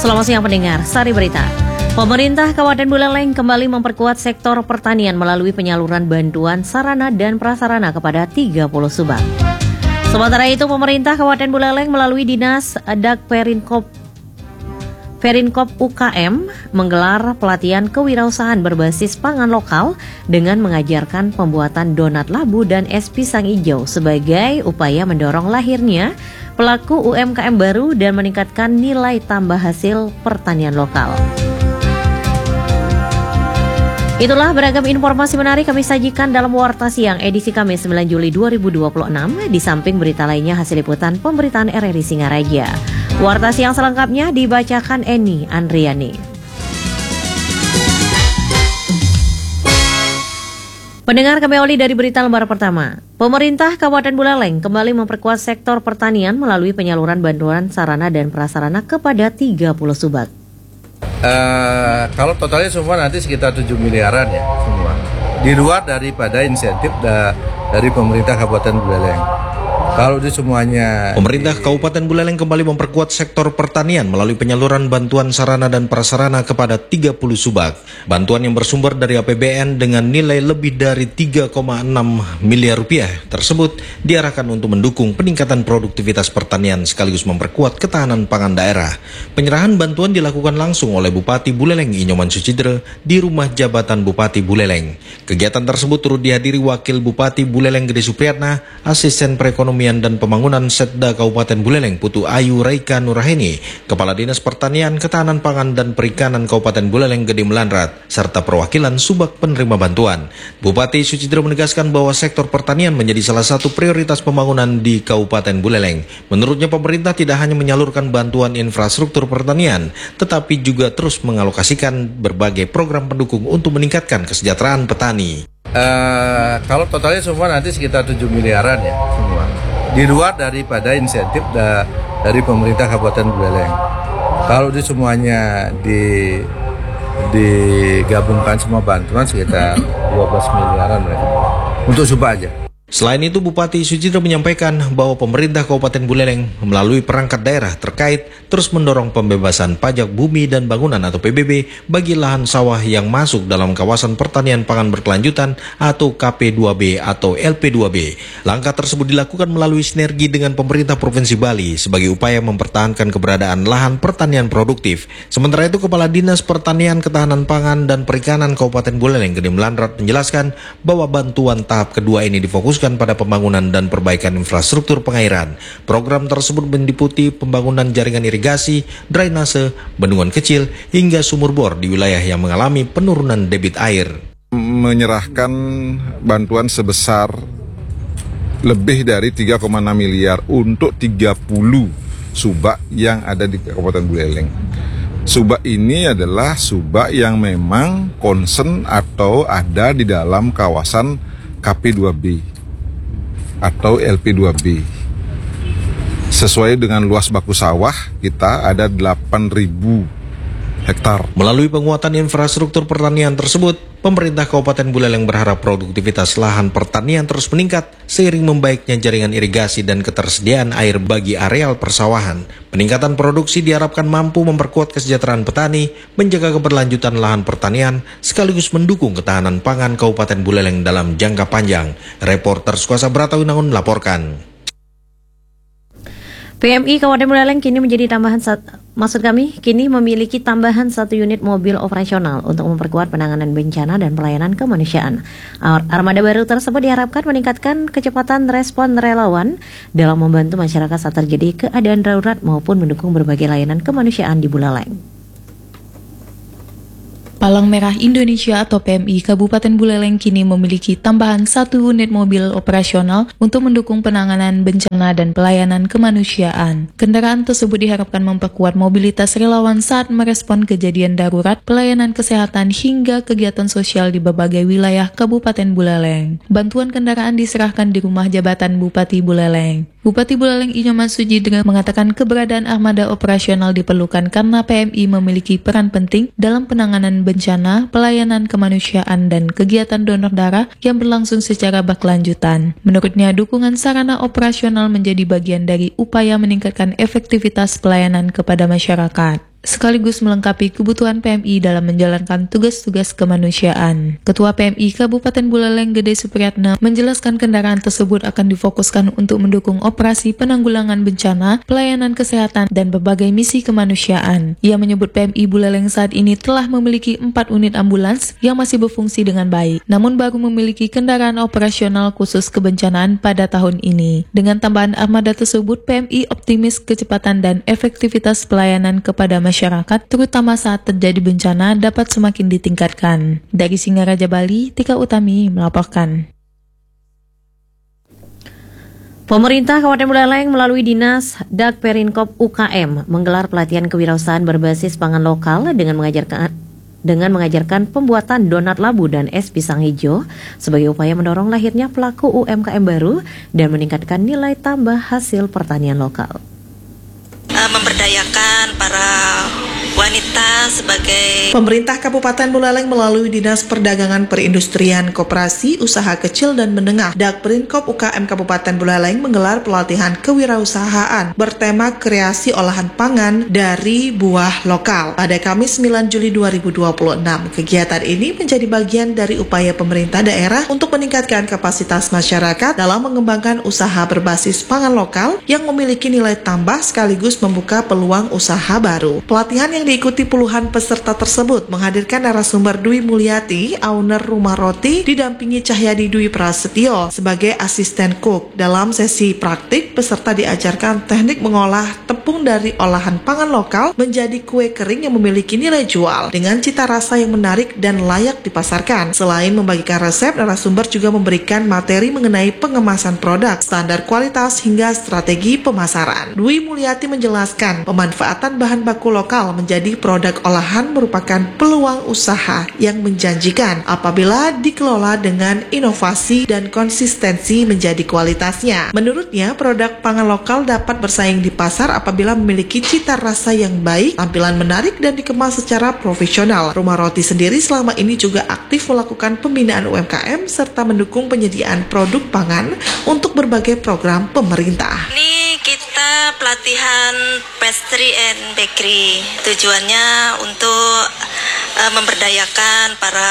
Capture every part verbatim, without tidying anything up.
Selamat siang pendengar, Sari Berita. Pemerintah Kabupaten Buleleng kembali memperkuat sektor pertanian melalui penyaluran bantuan sarana dan prasarana kepada tiga puluh subak. Sementara itu, pemerintah Kabupaten Buleleng melalui Dinas Dak Perinkop Perinkop U K M menggelar pelatihan kewirausahaan berbasis pangan lokal dengan mengajarkan pembuatan donat labu dan es pisang hijau sebagai upaya mendorong lahirnya pelaku U M K M baru dan meningkatkan nilai tambah hasil pertanian lokal. Itulah beragam informasi menarik kami sajikan dalam Warta Siang edisi Kamis sembilan Juli dua ribu dua puluh enam. Di samping berita lainnya hasil liputan pemberitaan R R I Singaraja. Warta Siang selengkapnya dibacakan Eni Andriani. Pendengar, kami awali dari berita lembar pertama. Pemerintah Kabupaten Buleleng kembali memperkuat sektor pertanian melalui penyaluran bantuan sarana dan prasarana kepada tiga puluh subak. Uh, kalau totalnya semua nanti sekitar tujuh miliaran ya semua. Di luar daripada insentif da, dari pemerintah Kabupaten Buleleng. Kalau di semuanya Pemerintah Kabupaten Buleleng kembali memperkuat sektor pertanian melalui penyaluran bantuan sarana dan prasarana kepada tiga puluh subak. Bantuan yang bersumber dari A P B N dengan nilai lebih dari tiga koma enam miliar rupiah tersebut diarahkan untuk mendukung peningkatan produktivitas pertanian sekaligus memperkuat ketahanan pangan daerah. Penyerahan bantuan dilakukan langsung oleh Bupati Buleleng Inyoman Sucidre di rumah jabatan Bupati Buleleng. Kegiatan tersebut turut dihadiri Wakil Bupati Buleleng Gede Supriyatna, Asisten Perekonomian dan Pembangunan Setda Kabupaten Buleleng Putu Ayu Raika Nuraheni, Kepala Dinas Pertanian, Ketahanan Pangan dan Perikanan Kabupaten Buleleng Gede Melanrat, serta perwakilan subak penerima bantuan. Bupati Sucidre menegaskan bahwa sektor pertanian menjadi salah satu prioritas pembangunan di Kabupaten Buleleng. Menurutnya pemerintah tidak hanya menyalurkan bantuan infrastruktur pertanian, tetapi juga terus mengalokasikan berbagai program pendukung untuk meningkatkan kesejahteraan petani. Uh, kalau totalnya semua nanti sekitar tujuh miliaran ya semua. Di luar daripada insentif da, dari pemerintah Kabupaten Buleleng. Kalau di semuanya di digabungkan semua bantuan sekitar dua belas miliaran mereka. Untuk subak aja. Selain itu, Bupati Sucidre menyampaikan bahwa pemerintah Kabupaten Buleleng melalui perangkat daerah terkait terus mendorong pembebasan pajak bumi dan bangunan atau P B B bagi lahan sawah yang masuk dalam kawasan pertanian pangan berkelanjutan atau K P dua B atau L P dua B. Langkah tersebut dilakukan melalui sinergi dengan pemerintah Provinsi Bali sebagai upaya mempertahankan keberadaan lahan pertanian produktif. Sementara itu, Kepala Dinas Pertanian, Ketahanan Pangan dan Perikanan Kabupaten Buleleng Gede Melanrat menjelaskan bahwa bantuan tahap kedua ini difokuskan pada pembangunan dan perbaikan infrastruktur pengairan. Program tersebut meliputi pembangunan jaringan irigasi, drainase, bendungan kecil, hingga sumur bor di wilayah yang mengalami penurunan debit air. Menyerahkan bantuan sebesar lebih dari tiga koma enam miliar untuk tiga puluh subak yang ada di Kabupaten Buleleng. Subak ini adalah subak yang memang concern atau ada di dalam kawasan K P dua B atau L P dua B. Sesuai dengan luas baku sawah kita ada delapan ribu hektar. Melalui penguatan infrastruktur pertanian tersebut, pemerintah Kabupaten Buleleng berharap produktivitas lahan pertanian terus meningkat seiring membaiknya jaringan irigasi dan ketersediaan air bagi areal persawahan. Peningkatan produksi diharapkan mampu memperkuat kesejahteraan petani, menjaga keberlanjutan lahan pertanian, sekaligus mendukung ketahanan pangan Kabupaten Buleleng dalam jangka panjang. Reporter Suasa Bratawinangun melaporkan. P M I Kabupaten Buleleng kini menjadi tambahan sat, maksud kami kini memiliki tambahan satu unit mobil operasional untuk memperkuat penanganan bencana dan pelayanan kemanusiaan. Ar armada baru tersebut diharapkan meningkatkan kecepatan respon relawan dalam membantu masyarakat saat terjadi keadaan darurat maupun mendukung berbagai layanan kemanusiaan di Buleleng. Palang Merah Indonesia atau P M I Kabupaten Buleleng kini memiliki tambahan satu unit mobil operasional untuk mendukung penanganan bencana dan pelayanan kemanusiaan. Kendaraan tersebut diharapkan memperkuat mobilitas relawan saat merespon kejadian darurat, pelayanan kesehatan hingga kegiatan sosial di berbagai wilayah Kabupaten Buleleng. Bantuan kendaraan diserahkan di rumah jabatan Bupati Buleleng. Bupati Buleleng Inyoman Sucidre mengatakan keberadaan armada operasional diperlukan karena P M I memiliki peran penting dalam penanganan bencana, pelayanan kemanusiaan, dan kegiatan donor darah yang berlangsung secara berkelanjutan. Menurutnya, dukungan sarana operasional menjadi bagian dari upaya meningkatkan efektivitas pelayanan kepada masyarakat. sekaligus melengkapi kebutuhan P M I dalam menjalankan tugas-tugas kemanusiaan. Ketua P M I Kabupaten Buleleng Gede Supriyatna menjelaskan kendaraan tersebut akan difokuskan untuk mendukung operasi penanggulangan bencana, pelayanan kesehatan, dan berbagai misi kemanusiaan. Ia menyebut P M I Buleleng saat ini telah memiliki empat unit ambulans yang masih berfungsi dengan baik, namun baru memiliki kendaraan operasional khusus kebencanaan pada tahun ini. Dengan tambahan armada tersebut, P M I optimis kecepatan dan efektivitas pelayanan kepada masyarakat masyarakat, terutama saat terjadi bencana, dapat semakin ditingkatkan. Dari Singaraja, Bali, Tika Utami melaporkan. Pemerintah Kabupaten Buleleng melalui Dinas Dakperinkop U K M menggelar pelatihan kewirausahaan berbasis pangan lokal dengan mengajarkan dengan mengajarkan pembuatan donat labu dan es pisang hijau sebagai upaya mendorong lahirnya pelaku U M K M baru dan meningkatkan nilai tambah hasil pertanian lokal. Memberdayakan para wanita sebagai Pemerintah Kabupaten Buleleng melalui Dinas Perdagangan Perindustrian Koperasi Usaha Kecil dan Menengah Dakperinkop U K M Kabupaten Buleleng menggelar pelatihan kewirausahaan bertema kreasi olahan pangan dari buah lokal pada Kamis sembilan Juli dua ribu dua puluh enam. Kegiatan ini menjadi bagian dari upaya pemerintah daerah untuk meningkatkan kapasitas masyarakat dalam mengembangkan usaha berbasis pangan lokal yang memiliki nilai tambah sekaligus membuka peluang usaha baru. Pelatihan yang diikuti puluhan peserta tersebut menghadirkan narasumber Dwi Mulyati, owner Rumah Roti, didampingi Cahyadi Dwi Prasetyo sebagai asisten cook. Dalam sesi praktik, peserta diajarkan teknik mengolah tepung dari olahan pangan lokal menjadi kue kering yang memiliki nilai jual dengan cita rasa yang menarik dan layak dipasarkan. Selain membagikan resep, narasumber juga memberikan materi mengenai pengemasan produk, standar kualitas hingga strategi pemasaran. Dwi Mulyati menjelaskan pemanfaatan bahan baku lokal menjadi produk olahan merupakan peluang usaha yang menjanjikan apabila dikelola dengan inovasi dan konsistensi menjadi kualitasnya. Menurutnya, produk pangan lokal dapat bersaing di pasar apabila memiliki cita rasa yang baik, tampilan menarik, dan dikemas secara profesional. Rumah Roti sendiri selama ini juga aktif melakukan pembinaan U M K M serta mendukung penyediaan produk pangan untuk berbagai program pemerintah. Ini kita pelatihan pastry and bakery. Tujuannya untuk uh, memberdayakan para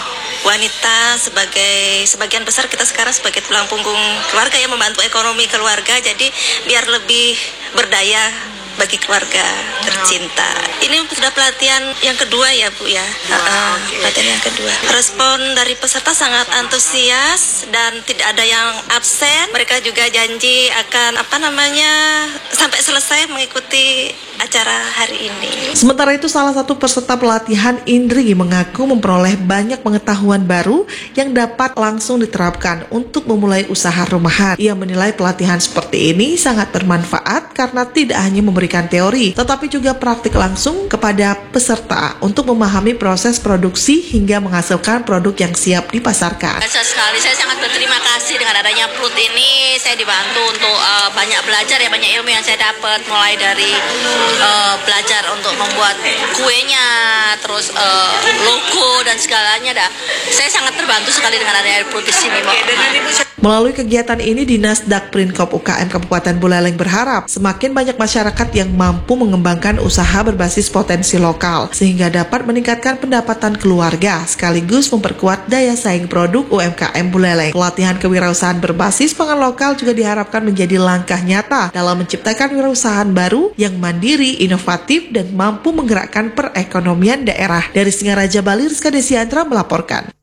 wanita sebagai sebagian besar kita sekarang sebagai tulang punggung keluarga yang membantu ekonomi keluarga, jadi biar lebih berdaya bagi keluarga tercinta. Ini sudah pelatihan yang kedua ya Bu ya. Wow, uh, okay. Pelatihan yang kedua. Respon dari peserta sangat antusias dan tidak ada yang absen. Mereka juga janji akan apa namanya sampai selesai mengikuti acara hari ini. Sementara itu, salah satu peserta pelatihan, Indri, mengaku memperoleh banyak pengetahuan baru yang dapat langsung diterapkan untuk memulai usaha rumahan. Ia menilai pelatihan seperti ini sangat bermanfaat karena tidak hanya memberikan teori, tetapi juga praktik langsung kepada peserta untuk memahami proses produksi hingga menghasilkan produk yang siap dipasarkan. Biasa sekali, saya sangat berterima kasih dengan adanya P L U T ini. Saya dibantu untuk uh, banyak belajar ya, banyak ilmu yang saya dapat, mulai dari Uh, belajar untuk membuat kuenya, terus uh, logo dan segalanya dah. Saya sangat terbantu sekali dengan adanya P L U T di sini. Melalui kegiatan ini, Dinas Dakperinkop U K M Kabupaten Buleleng berharap semakin banyak masyarakat yang mampu mengembangkan usaha berbasis potensi lokal sehingga dapat meningkatkan pendapatan keluarga sekaligus memperkuat daya saing produk U M K M Buleleng. Pelatihan kewirausahaan berbasis pangan lokal juga diharapkan menjadi langkah nyata dalam menciptakan wirausahaan baru yang mandiri, inovatif, dan mampu menggerakkan perekonomian daerah. Dari Singaraja, Bali, Rizka Desiandra melaporkan.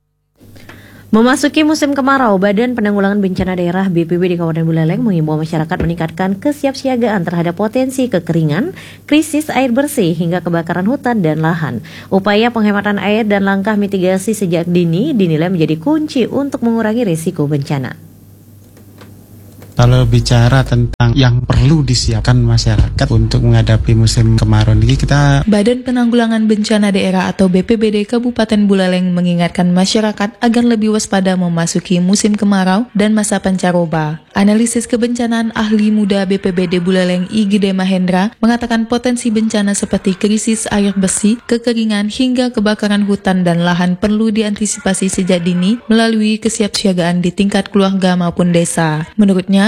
Memasuki musim kemarau, Badan Penanggulangan Bencana Daerah B P B di Kabupaten Buleleng mengimbau masyarakat meningkatkan kesiapsiagaan terhadap potensi kekeringan, krisis air bersih, hingga kebakaran hutan dan lahan. Upaya penghematan air dan langkah mitigasi sejak dini dinilai menjadi kunci untuk mengurangi risiko bencana. Kalau bicara tentang yang perlu disiapkan masyarakat untuk menghadapi musim kemarau ini, kita Badan Penanggulangan Bencana Daerah atau B P B D Kabupaten Buleleng mengingatkan masyarakat agar lebih waspada memasuki musim kemarau dan masa pancaroba. Analisis kebencanaan ahli muda B P B D Buleleng I Gede Mahendra mengatakan potensi bencana seperti krisis air bersih, kekeringan, hingga kebakaran hutan dan lahan perlu diantisipasi sejak dini melalui kesiapsiagaan di tingkat keluarga maupun desa. Menurutnya,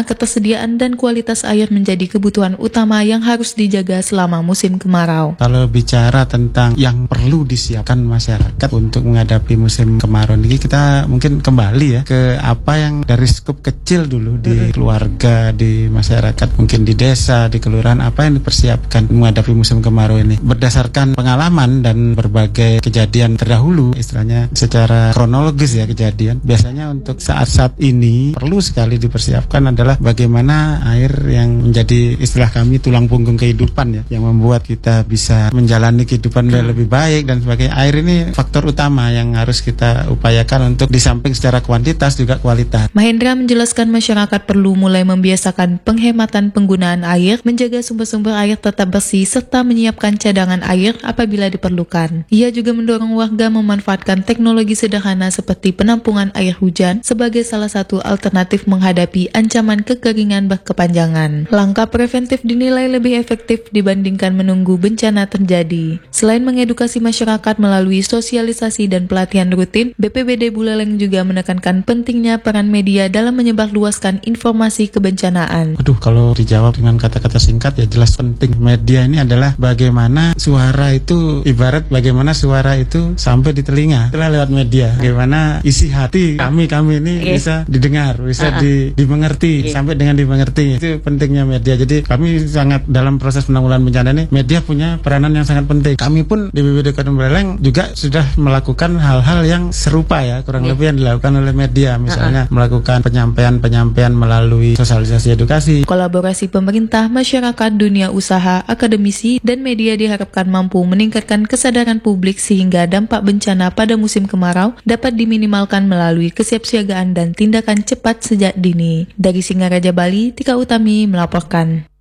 mana ketersediaan dan kualitas air menjadi kebutuhan utama yang harus dijaga selama musim kemarau. Kalau bicara tentang yang perlu disiapkan masyarakat untuk menghadapi musim kemarau ini, kita mungkin kembali ya ke apa yang dari skup kecil dulu di keluarga, di masyarakat, mungkin di desa, di kelurahan, apa yang dipersiapkan menghadapi musim kemarau ini. Berdasarkan pengalaman dan berbagai kejadian terdahulu, istilahnya secara kronologis ya kejadian, biasanya untuk saat-saat ini perlu sekali dipersiapkan adalah bagaimana air yang menjadi istilah kami tulang punggung kehidupan ya, yang membuat kita bisa menjalani kehidupan hmm. lebih baik dan sebagainya. Air ini faktor utama yang harus kita upayakan untuk di samping secara kuantitas juga kualitas. Mahendra menjelaskan masyarakat perlu mulai membiasakan penghematan penggunaan air, menjaga sumber-sumber air tetap bersih serta menyiapkan cadangan air apabila diperlukan. Ia juga mendorong warga memanfaatkan teknologi sederhana seperti penampungan air hujan sebagai salah satu alternatif menghadapi ancaman kekeringan berkepanjangan. Langkah preventif dinilai lebih efektif dibandingkan menunggu bencana terjadi. Selain mengedukasi masyarakat melalui sosialisasi dan pelatihan rutin, B P B D Buleleng juga menekankan pentingnya peran media dalam menyebarluaskan informasi kebencanaan. Aduh, kalau dijawab dengan kata-kata singkat ya jelas penting. Media ini adalah bagaimana suara itu, ibarat bagaimana suara itu sampai di telinga. Itulah lewat media. Bagaimana isi hati kami-kami ini okay. bisa didengar, bisa uh-uh. di, dimengerti, okay. sampai dengan dimengerti. Itu pentingnya media. Jadi kami sangat dalam proses penanggulangan bencana ini, media punya peranan yang sangat penting. Kami pun di B P B D Kabupaten Buleleng juga sudah melakukan hal-hal yang serupa ya, kurang okay. lebih yang dilakukan oleh media. Misalnya uh-uh. melakukan penyampaian-penyampaian melalui sosialisasi edukasi. Kolaborasi pemerintah, masyarakat, dunia usaha, akademisi, dan media diharapkan mampu meningkatkan kesadaran publik sehingga dampak bencana pada musim kemarau dapat diminimalkan melalui kesiapsiagaan dan tindakan cepat sejak dini. Dari Singaraja, Bali, Tika Utami melaporkan.